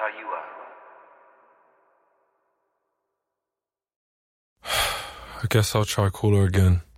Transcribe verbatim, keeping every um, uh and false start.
how you are. I guess I'll try cooler again.